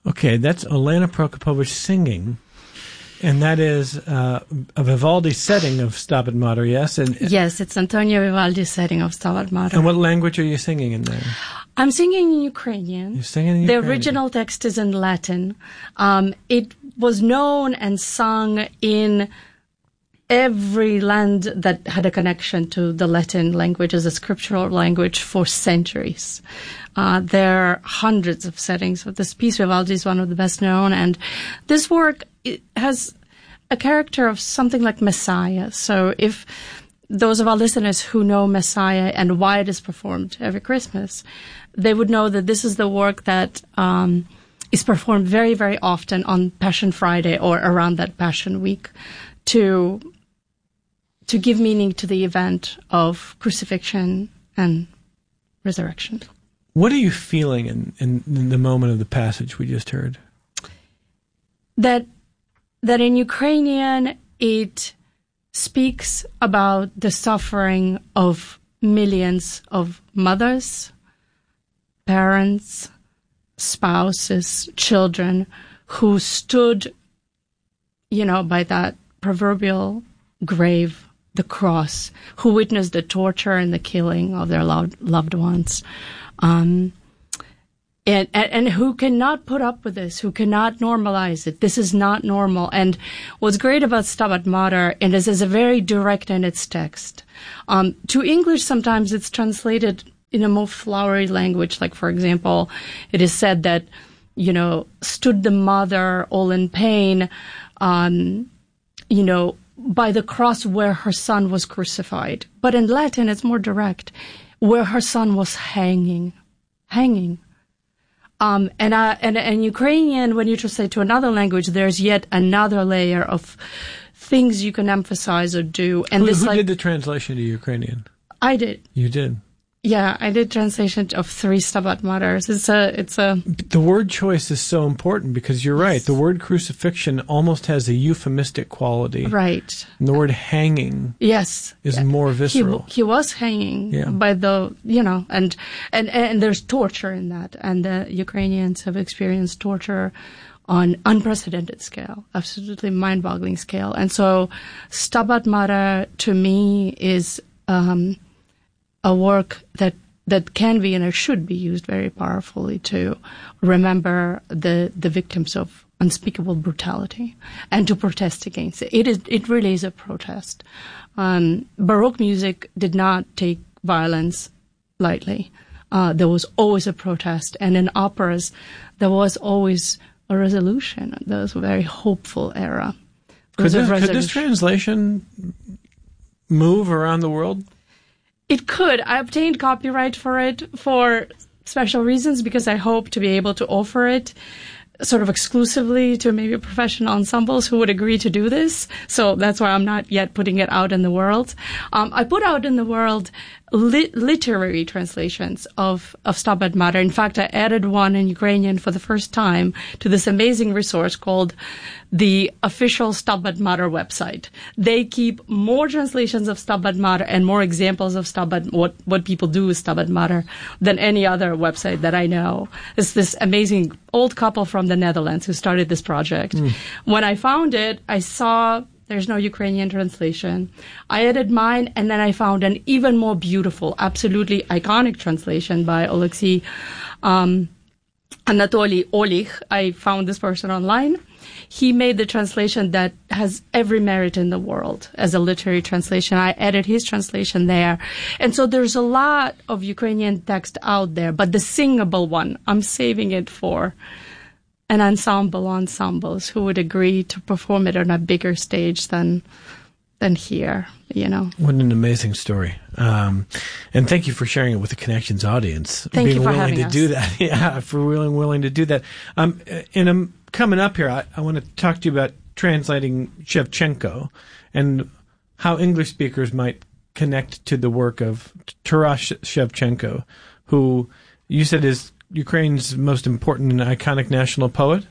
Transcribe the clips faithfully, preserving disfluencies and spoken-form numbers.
Okay, that's Olena Prokopovich singing, and that is uh, a Vivaldi setting of Stabat Mater, yes? And, yes, it's Antonio Vivaldi's setting of Stabat Mater. And what language are you singing in there? I'm singing in Ukrainian. You're singing in the Ukrainian. The original text is in Latin. Um, it was known and sung in every land that had a connection to the Latin language as a scriptural language for centuries. Uh, there are hundreds of settings of this piece. Vivaldi is one of the best known, and this work it has a character of something like Messiah. So if those of our listeners who know Messiah and why it is performed every Christmas, they would know that this is the work that um, is performed very, very often on Passion Friday or around that Passion Week to to give meaning to the event of crucifixion and resurrection. What are you feeling in, in, in the moment of the passage we just heard? That that in Ukrainian it speaks about the suffering of millions of mothers, parents, spouses, children who stood, you know, by that proverbial grave, the cross, who witnessed the torture and the killing of their loved, loved ones. Um, and, and, and who cannot put up with this, who cannot normalize it. This is not normal. And what's great about Stabat Mater, and this is a very direct in its text. Um, to English, sometimes it's translated in a more flowery language. Like, for example, it is said that, you know, stood the mother all in pain, um, you know, by the cross where her son was crucified. But in Latin, it's more direct, where her son was hanging, hanging. Um, and, uh, and, and Ukrainian, when you translate to another language, there's yet another layer of things you can emphasize or do. And who this, who like, did the translation to Ukrainian? I did. You did? Yeah, I did translation of three Stabat Maters. It's a, it's a. The word choice is so important because you're right. The word crucifixion almost has a euphemistic quality. Right. And the word hanging. Yes. Is yeah. more visceral. He, he was hanging yeah. by the, you know, and, and, and there's torture in that. And the Ukrainians have experienced torture on unprecedented scale, absolutely mind-boggling scale. And so Stabat Mater to me is, um, a work that that can be and should be used very powerfully to remember the the victims of unspeakable brutality and to protest against it. It is it really is a protest. Um, Baroque music did not take violence lightly. Uh, there was always a protest, and in operas, there was always a resolution. There was a very hopeful era. Could this, could this translation move around the world? It could. I obtained copyright for it for special reasons because I hope to be able to offer it sort of exclusively to maybe professional ensembles who would agree to do this. So that's why I'm not yet putting it out in the world. Um, I put out in the world li- literary translations of, of Stabat Mater. In fact, I added one in Ukrainian for the first time to this amazing resource called the official Stabat Mater website. They keep more translations of Stabat Mater and more examples of Stabat, what, what people do with Stabat Mater than any other website that I know. It's this amazing old couple from the Netherlands who started this project. Mm. When I found it, I saw there's no Ukrainian translation. I added mine, and then I found an even more beautiful, absolutely iconic translation by Alexei um, Anatoly Olich. I found this person online. He made the translation that has every merit in the world as a literary translation. I added his translation there. And so there's a lot of Ukrainian text out there, but the singable one, I'm saving it for an ensemble ensembles who would agree to perform it on a bigger stage than than here, you know. What an amazing story. Um, and thank you for sharing it with the Connections audience. Thank being you for willing having to us. do that. Yeah, for willing willing to do that. Um, and I'm coming up here, I, I want to talk to you about translating Shevchenko and how English speakers might connect to the work of Taras Shevchenko, who you said is Ukraine's most important and iconic national poet?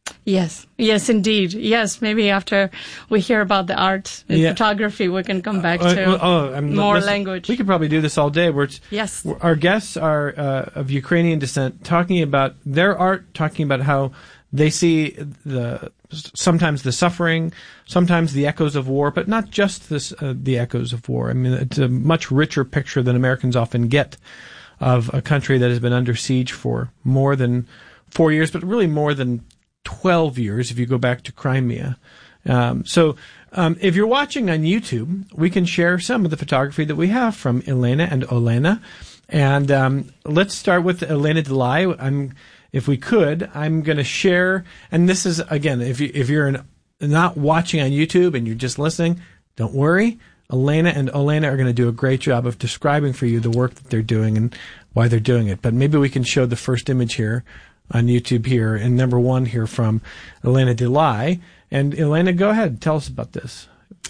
Yes, yes, indeed. Yes, maybe after we hear about the art and yeah. photography, we can come back uh, to uh, oh, I'm, more listen, language. We could probably do this all day. We're, yes. We're, our guests are uh, of Ukrainian descent, talking about their art, talking about how they see the sometimes the suffering, sometimes the echoes of war, but not just this, uh, the echoes of war. I mean, it's a much richer picture than Americans often get of a country that has been under siege for more than four years, but really more than twelve years if you go back to Crimea. Um, so um, if you're watching on YouTube, we can share some of the photography that we have from Elena and Olena. And um, let's start with Elena Delay. I'm, if we could, I'm going to share, and this is, again, if, you, if you're in, not watching on YouTube and you're just listening, don't worry. Elena and Olena are going to do a great job of describing for you the work that they're doing and why they're doing it. But maybe we can show the first image here on YouTube here, and number one here from Elena Delay. And Elena, go ahead, tell us about this.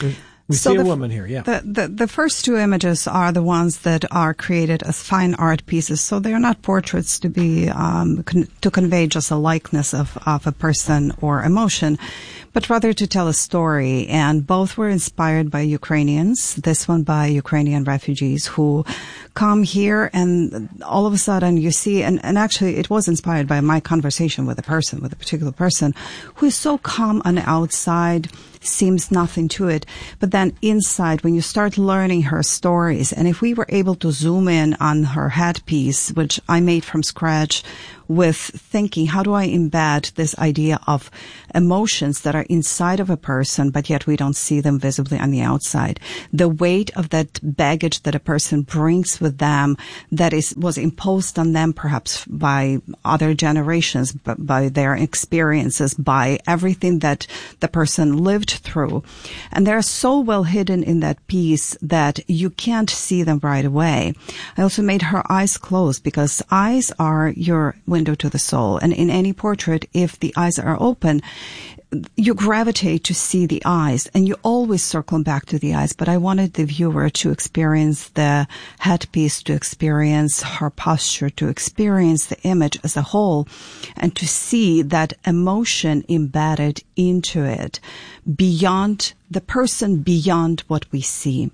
We so see a the, woman here, yeah. The, the, the first two images are the ones that are created as fine art pieces, so they're not portraits to be um, con- to convey just a likeness of, of a person or emotion, but rather to tell a story. And both were inspired by Ukrainians, this one by Ukrainian refugees who come here, and all of a sudden you see, and, and actually it was inspired by my conversation with a person, with a particular person, who is so calm on the outside, seems nothing to it. But then inside, when you start learning her stories, and if we were able to zoom in on her headpiece, which I made from scratch, with thinking, how do I embed this idea of emotions that are inside of a person, but yet we don't see them visibly on the outside? The weight of that baggage that a person brings with them, that is was imposed on them perhaps by other generations, but by their experiences, by everything that the person lived through. And they're so well hidden in that piece that you can't see them right away. I also made her eyes closed, because eyes are your window to the soul. And in any portrait, if the eyes are open, you gravitate to see the eyes, and you always circle back to the eyes. But I wanted the viewer to experience the headpiece, to experience her posture, to experience the image as a whole, and to see that emotion embedded into it, beyond the person, beyond what we see.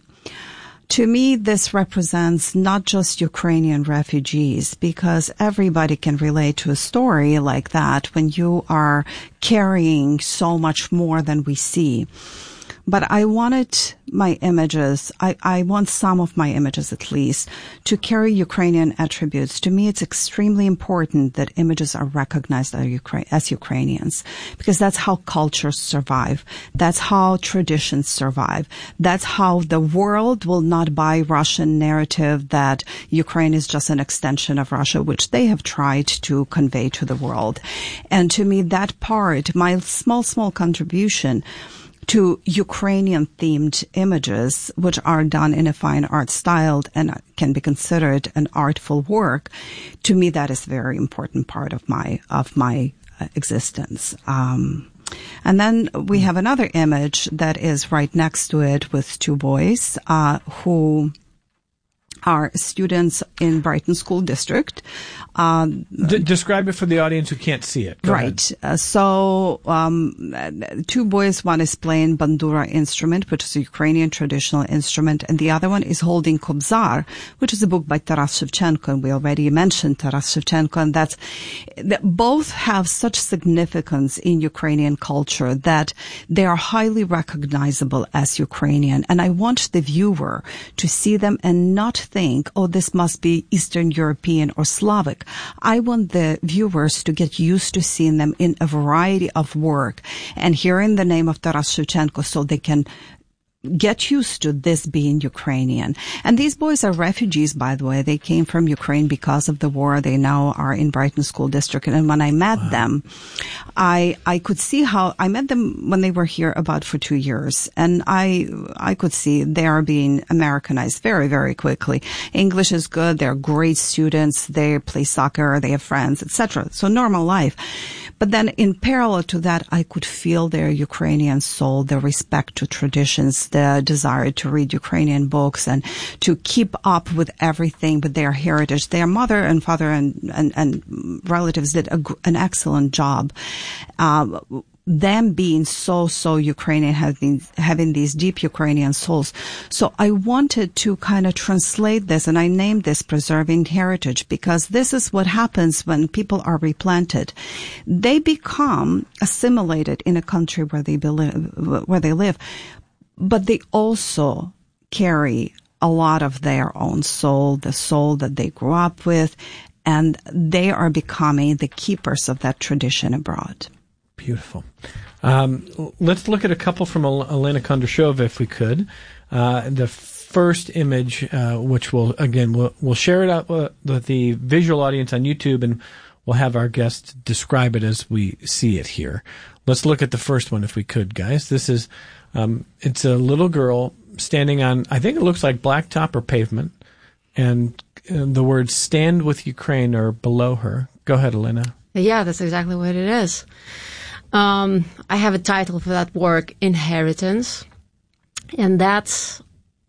To me, this represents not just Ukrainian refugees, because everybody can relate to a story like that when you are carrying so much more than we see. But I wanted my images, I, I want some of my images at least, to carry Ukrainian attributes. To me, it's extremely important that images are recognized as, Ukra- as Ukrainians, because that's how cultures survive. That's how traditions survive. That's how the world will not buy Russian narrative that Ukraine is just an extension of Russia, which they have tried to convey to the world. And to me, that part, my small, small contribution to Ukrainian-themed images, which are done in a fine art style and can be considered an artful work, to me that is a very important part of my of my uh, existence. Um, and then we have another image that is right next to it with two boys uh, who are students in Brighton School District. Um, D- describe it for the audience who can't see it. Go right. Uh, so, um, two boys, one is playing bandura instrument, which is a Ukrainian traditional instrument, and the other one is holding Kobzar, which is a book by Taras Shevchenko, and we already mentioned Taras Shevchenko, and that's, that both have such significance in Ukrainian culture that they are highly recognizable as Ukrainian. And I want the viewer to see them and not think, oh, this must be Eastern European or Slavic. I want the viewers to get used to seeing them in a variety of work and hearing the name of Taras Shevchenko so they can get used to this being Ukrainian. And these boys are refugees, by the way. They came from Ukraine because of the war. They now are in Brighton School District. And when I met wow. them, I, I could see how, I met them when they were here about for two years. And I, I could see they are being Americanized very, very quickly. English is good. They're great students. They play soccer. They have friends, et cetera. So normal life. But then in parallel to that, I could feel their Ukrainian soul, their respect to traditions, the desire to read Ukrainian books and to keep up with everything with their heritage. Their mother and father and, and, and relatives did a, an excellent job. Uh, them being so, so Ukrainian, having, having these deep Ukrainian souls. So I wanted to kind of translate this, and I named this Preserving Heritage, because this is what happens when people are replanted. They become assimilated in a country where they believe, where they live, but they also carry a lot of their own soul, the soul that they grew up with, and they are becoming the keepers of that tradition abroad. Beautiful. Um, let's look at a couple from Elena Kondrashova, if we could. Uh, the first image, uh, which will again we'll, we'll share it out with the visual audience on YouTube, and we'll have our guests describe it as we see it here. Let's look at the first one, if we could, guys. This is um, it's a little girl standing on, I think it looks like blacktop or pavement, and uh, the words "Stand with Ukraine" are below her. Go ahead, Elena. Yeah, that's exactly what it is. Um, I have a title for that work, Inheritance. And that's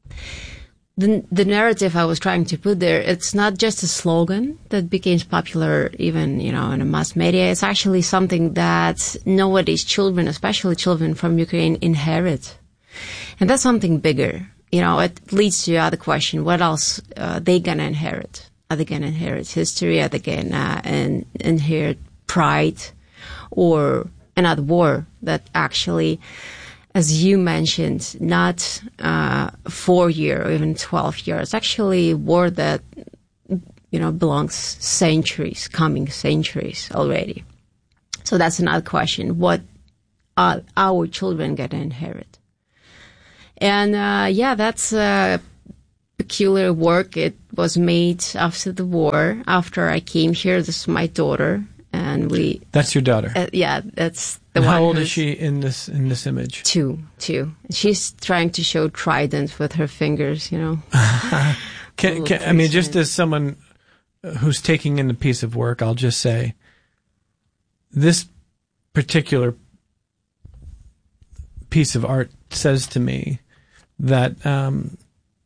the, the narrative I was trying to put there. It's not just a slogan that became popular even, you know, in the mass media. It's actually something that nowadays children, especially children from Ukraine, inherit. And that's something bigger. You know, it leads to the other question, what else uh, they gonna inherit? Are they gonna inherit history? Are they gonna in, inherit pride? Or another war that actually, as you mentioned, not uh, four year or even twelve years, actually a war that, you know, belongs centuries, coming centuries already. So that's another question. What are our children going to inherit? And, uh, yeah, that's a peculiar work. It was made after the war, after I came here. This is my daughter. And we. That's your daughter. Uh, yeah, that's the and one. How old is she in this in this image? Two, two. She's trying to show trident with her fingers, you know. can, can, I mean, just as someone who's taking in the piece of work, I'll just say this particular piece of art says to me that um,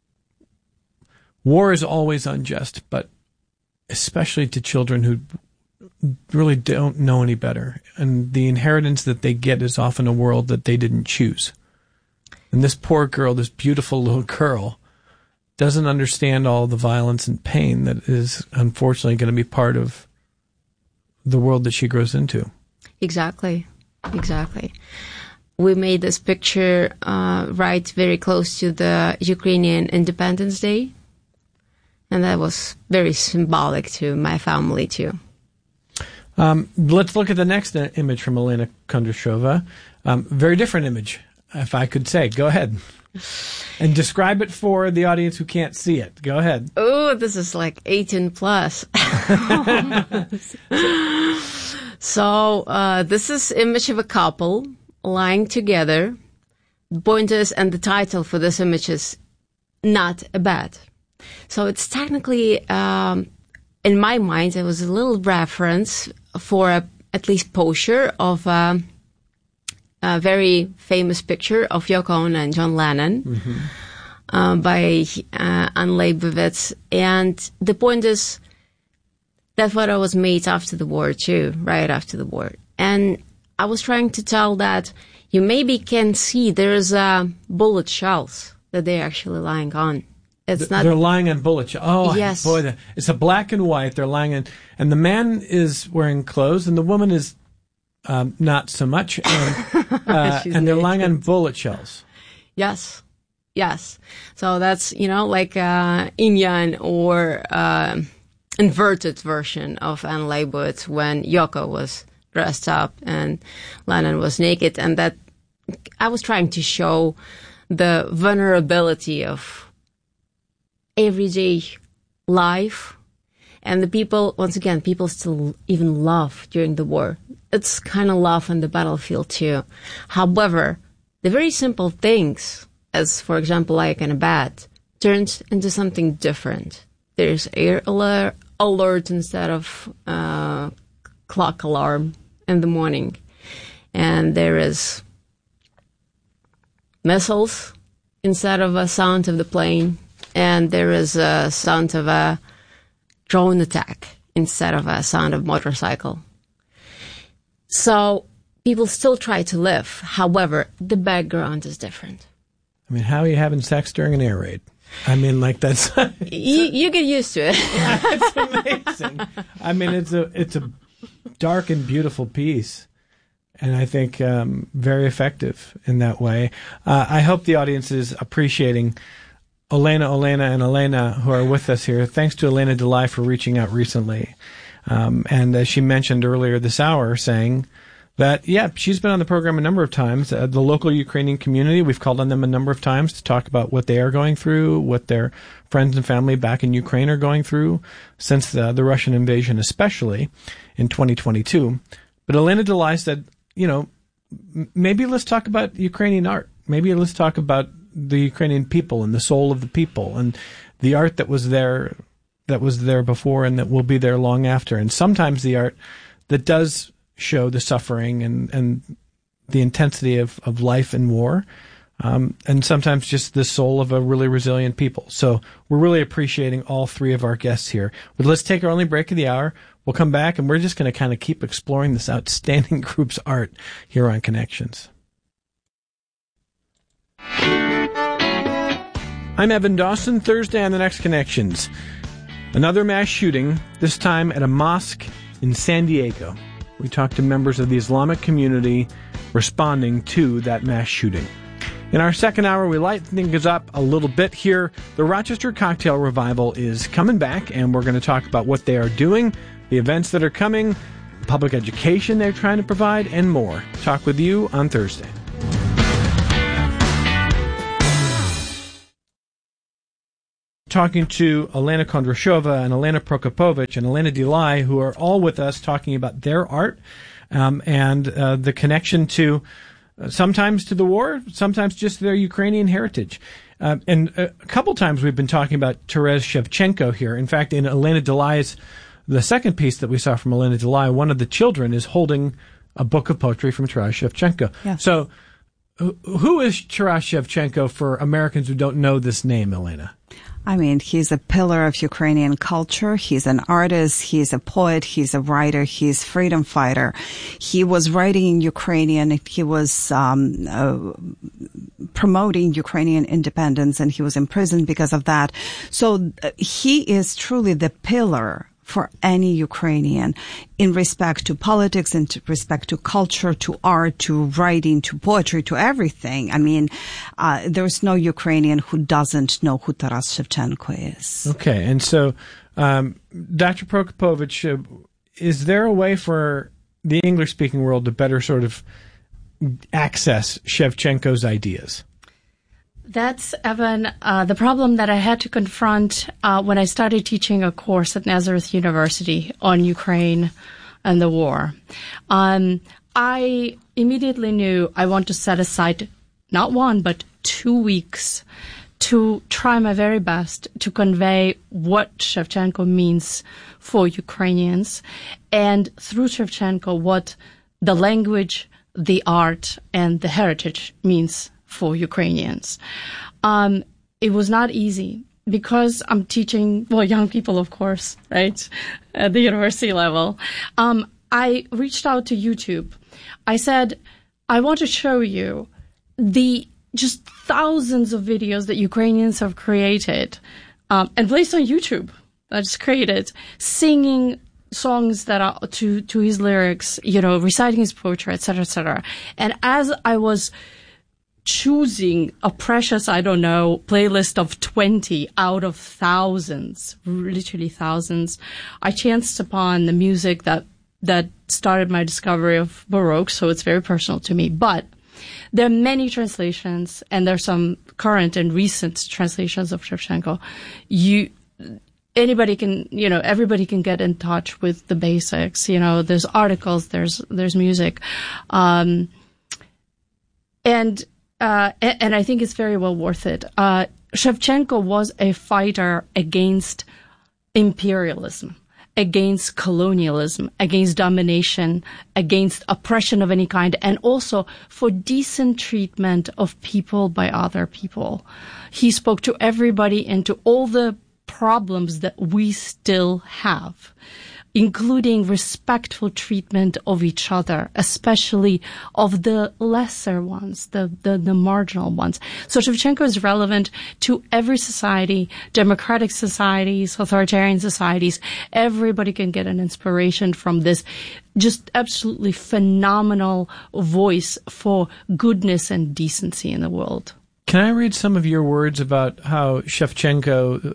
war is always unjust, but especially to children who really don't know any better. And the inheritance that they get is often a world that they didn't choose. And this poor girl, this beautiful little girl, doesn't understand all the violence and pain that is unfortunately going to be part of the world that she grows into. Exactly. Exactly. We made this picture uh, right very close to the Ukrainian Independence Day. And that was very symbolic to my family, too. Um, let's look at the next image from Elena Kondrashova. Um, very different image, if I could say. Go ahead. And describe it for the audience who can't see it. Go ahead. Oh, this is like eighteen plus. So uh, this is image of a couple lying together. The point is, and the title for this image is Not a Bed. So it's technically, um, in my mind, it was a little reference for a, at least posture of a, a very famous picture of Yoko Ono and John Lennon mm-hmm. uh, by uh, Anne Leibovitz. And the point is, that photo was made after the war too, right after the war. And I was trying to tell that you maybe can see there's uh, bullet shells that they're actually lying on. It's not. They're lying on bullet shells. Oh, yes. Boy, the, it's a black and white. They're lying on, and the man is wearing clothes, and the woman is um, not so much, and, uh, and they're lying on bullet shells. Yes, yes. So that's, you know, like uh, Inyan or uh, inverted version of Anne Leibovitz when Yoko was dressed up and Lennon was naked, and that I was trying to show the vulnerability of everyday life, and the people, once again, people still even love during the war. It's kind of love on the battlefield too. However, the very simple things, as for example, like in a bed, turns into something different. There's air alert, alert instead of uh, clock alarm. in the morning, and there is missiles instead of a sound of the plane, and there is a sound of a drone attack instead of a sound of motorcycle. So people still try to live. However, the background is different. I mean, how are you having sex during an air raid? I mean, like that's you, you get used to it. It's amazing. I mean, it's a it's a dark and beautiful piece, and I think um, very effective in that way. Uh, I hope the audience is appreciating Olena, Olena, and Elena who are with us here. Thanks to Elena Delay for reaching out recently, um, and as she mentioned earlier this hour, saying that, yeah, she's been on the program a number of times. Uh, the local Ukrainian community, we've called on them a number of times to talk about what they are going through, what their friends and family back in Ukraine are going through since the, the Russian invasion, especially in twenty twenty-two. But Elena Delay said, you know, m- maybe let's talk about Ukrainian art. Maybe let's talk about the Ukrainian people and the soul of the people and the art that was there, that was there before and that will be there long after. And sometimes the art that does show the suffering and, and the intensity of, of life in war, um, and sometimes just the soul of a really resilient people. So we're really appreciating all three of our guests here. But let's take our only break of the hour. We'll come back, and we're just going to kind of keep exploring this outstanding group's art here on Connections. I'm Evan Dawson. Thursday on the next Connections. Another mass shooting, this time at a mosque in San Diego. We talked to members of the Islamic community responding to that mass shooting. In our second hour, we light things up a little bit here. The Rochester Cocktail Revival is coming back, and we're going to talk about what they are doing, the events that are coming, public education they're trying to provide, and more. Talk with you on Thursday. Talking to Elena Kondrashova and Elena Prokopovich and Elena Delay, who are all with us talking about their art um, and uh, the connection to uh, sometimes to the war, sometimes just their Ukrainian heritage. Uh, and a couple times we've been talking about Taras Shevchenko here. In fact, in Elena Delay's, the second piece that we saw from Elena Delay, one of the children is holding a book of poetry from Taras Shevchenko. Yeah. So who is Taras Shevchenko for Americans who don't know this name, Elena? I mean, he's a pillar of Ukrainian culture. He's an artist. He's a poet. He's a writer. He's freedom fighter. He was writing in Ukrainian. He was um, uh, promoting Ukrainian independence, and he was imprisoned because of that. So uh, he is truly the pillar for any Ukrainian in respect to politics, in respect to culture, to art, to writing, to poetry, to everything. I mean, uh, there's no Ukrainian who doesn't know who Taras Shevchenko is. Okay, and so, um, Doctor Prokopovich, uh, is there a way for the English-speaking world to better sort of access Shevchenko's ideas? That's, Evan, uh, the problem that I had to confront uh, when I started teaching a course at Nazareth University on Ukraine and the war. Um, I immediately knew I want to set aside not one, but two weeks to try my very best to convey what Shevchenko means for Ukrainians, and through Shevchenko, what the language, the art, and the heritage means for Ukrainians. Um, it was not easy because I'm teaching, well, young people, of course, right, at the university level. Um, I reached out to YouTube. I said, I want to show you the just thousands of videos that Ukrainians have created um, and placed on YouTube. I just created singing songs that are to, to his lyrics, you know, reciting his poetry, et cetera, et cetera. And as I was choosing a precious, I don't know, playlist of twenty out of thousands, literally thousands, I chanced upon the music that, that started my discovery of Baroque, so it's very personal to me. But there are many translations, and there's some current and recent translations of Shevchenko. You, anybody can, you know, everybody can get in touch with the basics. You know, there's articles, there's, there's music. Um, and, Uh, and I think it's very well worth it. Uh, Shevchenko was a fighter against imperialism, against colonialism, against domination, against oppression of any kind, and also for decent treatment of people by other people. He spoke to everybody and to all the problems that we still have, including respectful treatment of each other, especially of the lesser ones, the, the, the marginal ones. So Shevchenko is relevant to every society, democratic societies, authoritarian societies. Everybody can get an inspiration from this just absolutely phenomenal voice for goodness and decency in the world. Can I read some of your words about how Shevchenko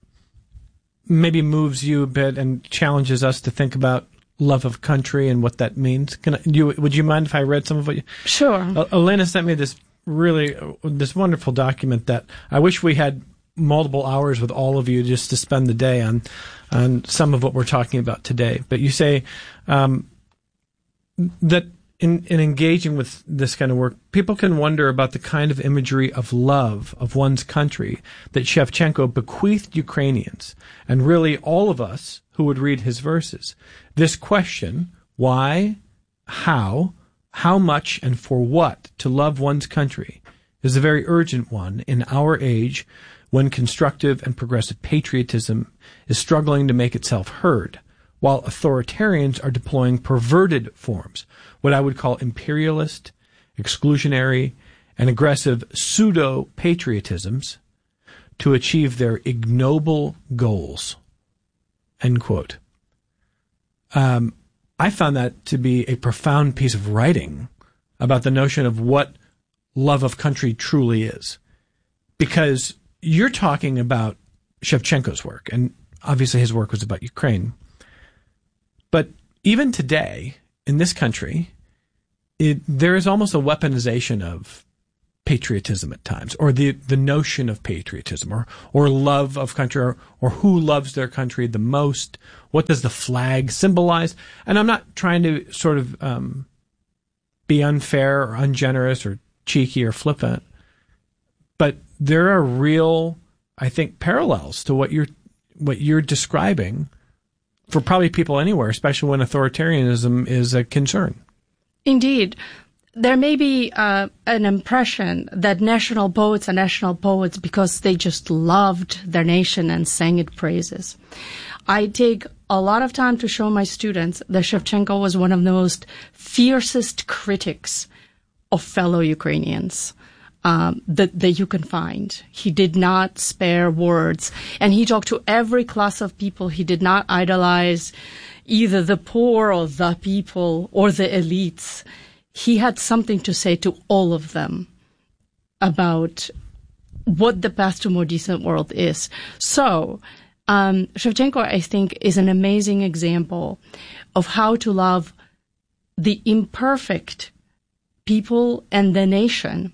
maybe moves you a bit and challenges us to think about love of country and what that means? Can I, you, would you mind if I read some of what you... Sure. Uh, Elena sent me this really, uh, this wonderful document that I wish we had multiple hours with all of you just to spend the day on, on some of what we're talking about today. But you say um, that in, in engaging with this kind of work, people can wonder about the kind of imagery of love of one's country that Shevchenko bequeathed Ukrainians, and really all of us who would read his verses. This question, why, how, how much, and for what to love one's country, is a very urgent one in our age when constructive and progressive patriotism is struggling to make itself heard, while authoritarians are deploying perverted forms, what I would call imperialist, exclusionary, and aggressive pseudo-patriotisms to achieve their ignoble goals. End quote. Um, I found that to be a profound piece of writing about the notion of what love of country truly is. Because you're talking about Shevchenko's work, and obviously his work was about Ukraine. But even today, in this country, it, there is almost a weaponization of patriotism at times, or the, the notion of patriotism, or, or love of country, or, or who loves their country the most. What does the flag symbolize? And I'm not trying to sort of um, be unfair or ungenerous or cheeky or flippant, but there are real, I think, parallels to what you're what you're describing for probably people anywhere, especially when authoritarianism is a concern. Indeed. There may be uh, an impression that national poets are national poets because they just loved their nation and sang its praises. I take a lot of time to show my students that Shevchenko was one of the most fiercest critics of fellow Ukrainians um, that, that you can find. He did not spare words, and he talked to every class of people. He did not idolize either the poor or the people or the elites. He had something to say to all of them about what the path to a more decent world is. So, um, Shevchenko, I think, is an amazing example of how to love the imperfect people and the nation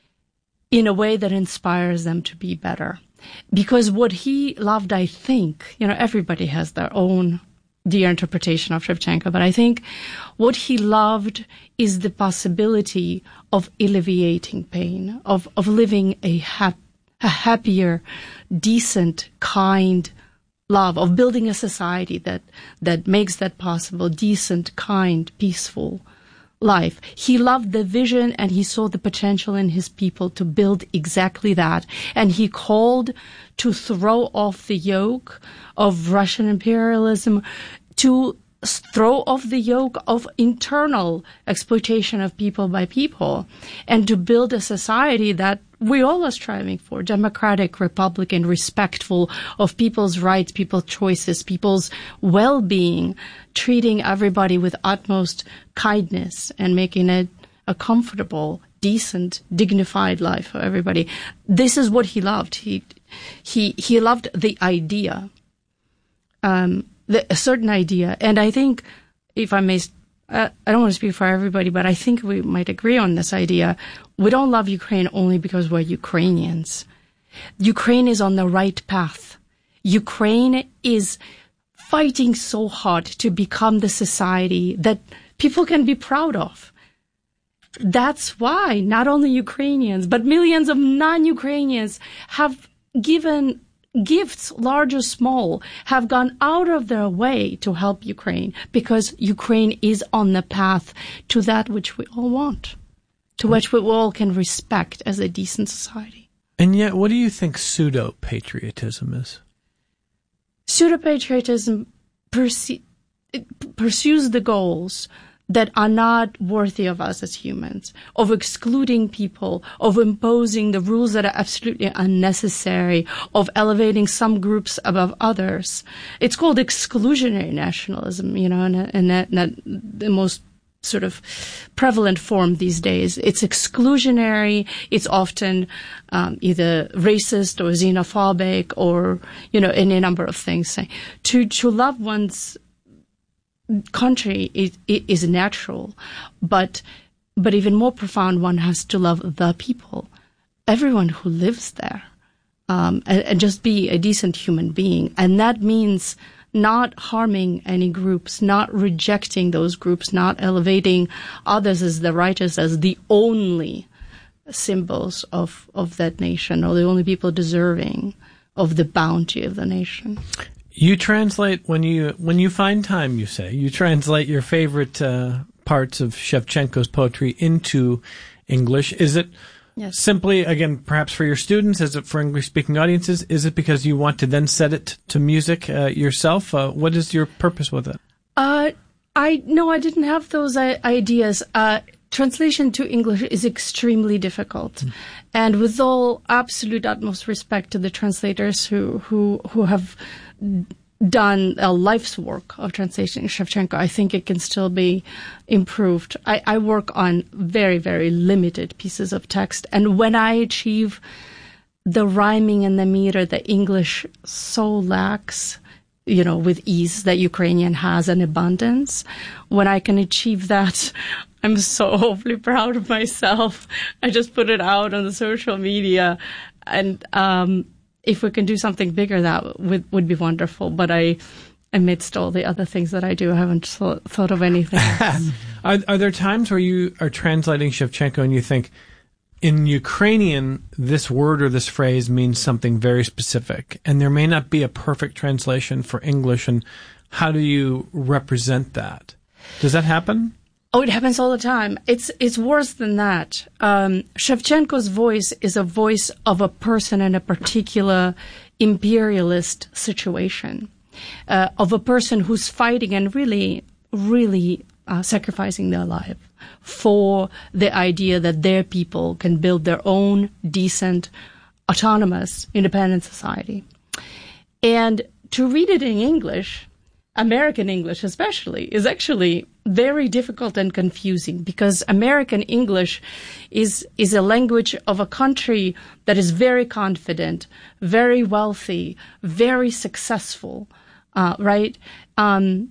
in a way that inspires them to be better. Because what he loved, I think, you know, everybody has their own dear interpretation of Shevchenko, but I think what he loved is the possibility of alleviating pain, of, of living a, hap- a happier, decent, kind love, of building a society that, that makes that possible, decent, kind, peaceful life. He loved the vision, and he saw the potential in his people to build exactly that. And he called to throw off the yoke of Russian imperialism, to throw off the yoke of internal exploitation of people by people, and to build a society that we all are striving for: democratic, republican, respectful of people's rights, people's choices, people's well-being, treating everybody with utmost kindness and making it a comfortable, decent, dignified life for everybody. This is what he loved. He he he loved the idea, um, the, a certain idea. And I think, if I may, uh, I don't want to speak for everybody, but I think we might agree on this idea. We don't love Ukraine only because we're Ukrainians. Ukraine is on the right path. Ukraine is fighting so hard to become the society that people can be proud of. That's why not only Ukrainians, but millions of non-Ukrainians have given gifts, large or small, have gone out of their way to help Ukraine, because Ukraine is on the path to that which we all want, to which we all can respect as a decent society. And yet, what do you think pseudo-patriotism is? Pseudo-patriotism perse- pursues the goals that are not worthy of us as humans, of excluding people, of imposing the rules that are absolutely unnecessary, of elevating some groups above others. It's called exclusionary nationalism, you know, and the most sort of prevalent form these days. It's exclusionary. It's often um, either racist or xenophobic or, you know, any number of things. To, to love one's country is, is natural, but but even more profound, one has to love the people, everyone who lives there, um, and, and just be a decent human being. And that means not harming any groups, not rejecting those groups, not elevating others as the righteous, as the only symbols of, of that nation, or the only people deserving of the bounty of the nation. You translate when you when you find time, you say. You translate your favorite uh, parts of Shevchenko's poetry into English. Is it yes. simply, again, perhaps for your students? Is it for English-speaking audiences? Is it because you want to then set it to music uh, yourself? Uh, what is your purpose with it? Uh, I no, I didn't have those uh, ideas. Uh, translation to English is extremely difficult. Mm. And with all absolute utmost respect to the translators who who, who have done a life's work of translating Shevchenko, I think it can still be improved. I, I work on very, very limited pieces of text. And when I achieve the rhyming and the meter that English so lacks, you know, with ease, that Ukrainian has in abundance, when I can achieve that, I'm so awfully proud of myself. I just put it out on the social media, and um if we can do something bigger, that would, would be wonderful. But I, amidst all the other things that I do, I haven't thought, thought of anything else. are, are there times where you are translating Shevchenko and you think, in Ukrainian, this word or this phrase means something very specific, and there may not be a perfect translation for English, and how do you represent that? Does that happen? Oh, it happens all the time. It's it's worse than that. Um, Shevchenko's voice is a voice of a person in a particular imperialist situation, uh, of a person who's fighting and really, really uh, sacrificing their life for the idea that their people can build their own decent, autonomous, independent society. And to read it in English, American English especially, is actually very difficult and confusing, because American English is is a language of a country that is very confident, very wealthy, very successful, uh, right? Um,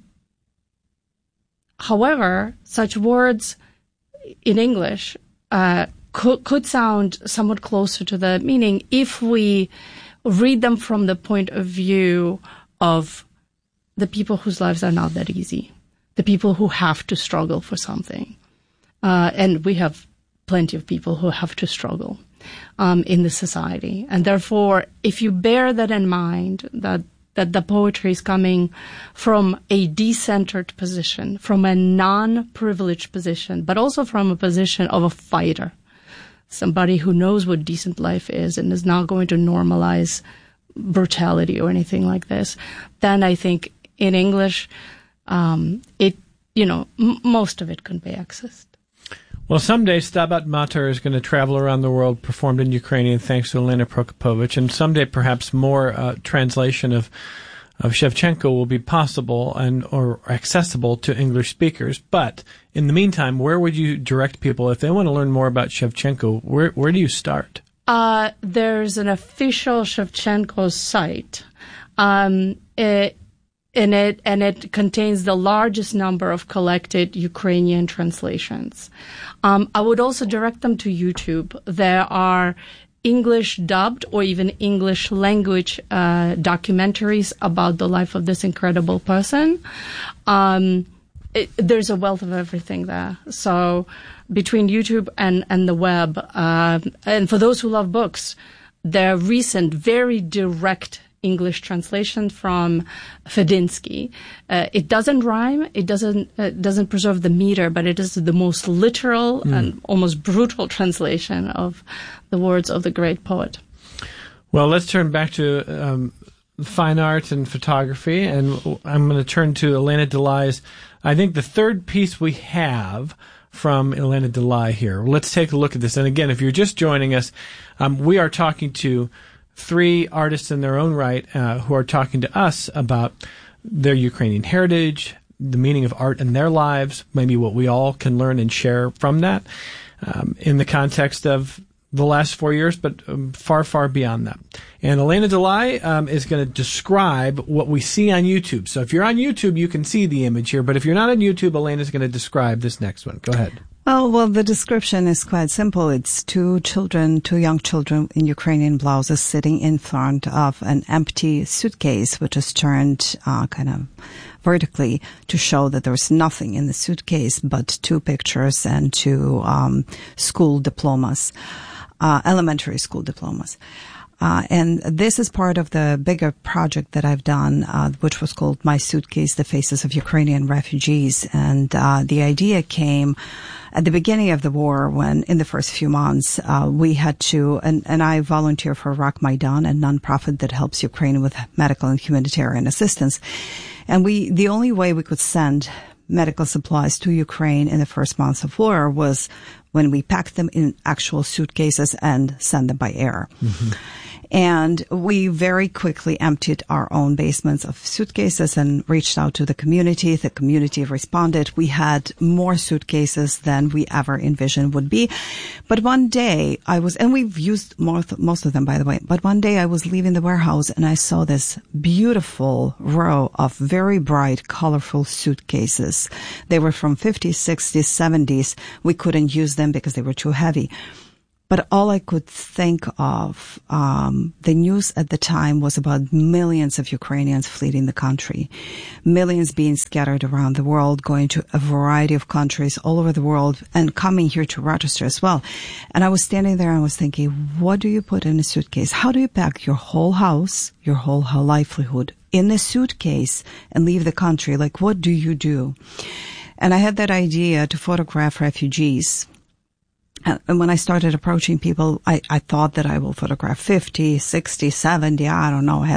however, such words in English uh, could, could sound somewhat closer to the meaning if we read them from the point of view of the people whose lives are not that easy, the people who have to struggle for something. Uh, and we have plenty of people who have to struggle um, in the society. And therefore, if you bear that in mind, that that the poetry is coming from a decentered position, from a non-privileged position, but also from a position of a fighter, somebody who knows what decent life is and is not going to normalize brutality or anything like this, then I think in English, um, it, you know, m- most of it can be accessed. Well, someday Stabat Mater is going to travel around the world, performed in Ukrainian, thanks to Elena Prokopovich, and someday perhaps more uh, translation of of Shevchenko will be possible and or accessible to English speakers. But in the meantime, where would you direct people if they want to learn more about Shevchenko? Where where do you start? Uh, there's an official Shevchenko site. Um, it, And it, and it contains the largest number of collected Ukrainian translations. Um, I would also direct them to YouTube. There are English dubbed or even English language uh, documentaries about the life of this incredible person. Um, it, there's a wealth of everything there. So between YouTube and, and the web, uh, and for those who love books, there are recent, very direct English translation from Fedinsky. Uh, it doesn't rhyme. It doesn't uh, doesn't preserve the meter, but it is the most literal mm. and almost brutal translation of the words of the great poet. Well, let's turn back to um, fine art and photography, and I'm going to turn to Elena Delai's, I think, the third piece we have from Elena Delai here. Let's take a look at this. And again, if you're just joining us, um, we are talking to three artists in their own right uh, who are talking to us about their Ukrainian heritage, the meaning of art in their lives, maybe what we all can learn and share from that um, in the context of the last four years, but um, far, far beyond that. And Elena Delai um, is going to describe what we see on YouTube. So if you're on YouTube, you can see the image here. But if you're not on YouTube, Elena is going to describe this next one. Go ahead. Oh, well, the description is quite simple. It's two children, two young children in Ukrainian blouses sitting in front of an empty suitcase, which is turned uh, kind of vertically to show that there's nothing in the suitcase but two pictures and two um, school diplomas, uh, elementary school diplomas. Uh, and this is part of the bigger project that I've done, uh, which was called My Suitcase, The Faces of Ukrainian Refugees. And uh, the idea came at the beginning of the war when, in the first few months, uh, we had to, and, and I volunteer for Rak Maidan, a nonprofit that helps Ukraine with medical and humanitarian assistance. And we, the only way we could send medical supplies to Ukraine in the first months of war was when we packed them in actual suitcases and sent them by air. Mm-hmm. And we very quickly emptied our own basements of suitcases and reached out to the community. The community responded. We had more suitcases than we ever envisioned would be. But one day I was, and we've used most, most of them, by the way, but one day I was leaving the warehouse and I saw this beautiful row of very bright, colorful suitcases. They were from fifties, sixties, seventies. We couldn't use them because they were too heavy. But all I could think of, um, the news at the time was about millions of Ukrainians fleeing the country, millions being scattered around the world, going to a variety of countries all over the world and coming here to Rochester as well. And I was standing there and I was thinking, what do you put in a suitcase? How do you pack your whole house, your whole livelihood in a suitcase and leave the country? Like, what do you do? And I had that idea to photograph refugees. And when I started approaching people, I, I thought that I will photograph fifty, sixty, seventy, I don't know, I had